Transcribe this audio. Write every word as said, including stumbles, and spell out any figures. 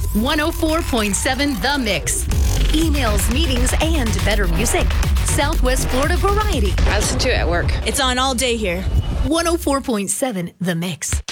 one oh four point seven The Mix. Emails, meetings, and better music. Southwest Florida Variety. I listen to it at work. It's on all day here. one oh four point seven The Mix.